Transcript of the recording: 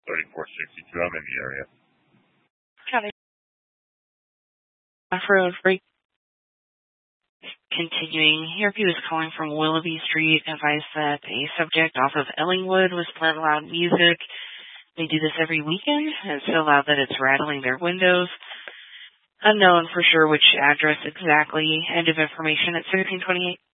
3462. I'm in the area. Got it. Off-road break. Continuing, here he was calling from Willoughby Street, advised that a subject off of Ellingwood was playing loud music. They do this every weekend, and so loud that it's rattling their windows. Unknown for sure which address exactly. End of information at 1628.